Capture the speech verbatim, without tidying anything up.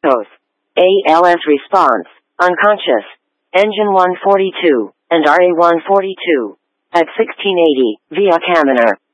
Both. A L S response, unconscious. Engine one forty-two, and R A one forty-two. At sixteen eighty, via Kamener.